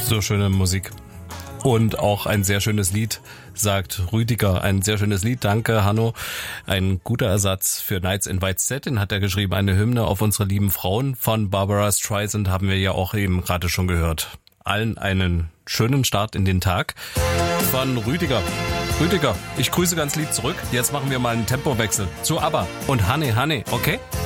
So schöne Musik. Und auch ein sehr schönes Lied, sagt Rüdiger. Ein sehr schönes Lied, danke Hanno. Ein guter Ersatz für Nights in White Satin hat er geschrieben. Eine Hymne auf unsere lieben Frauen von Barbara Streisand haben wir ja auch eben gerade schon gehört. Allen einen schönen Start in den Tag von Rüdiger. Rüdiger, ich grüße ganz lieb zurück. Jetzt machen wir mal einen Tempowechsel zu ABBA und Honey, Honey, okay?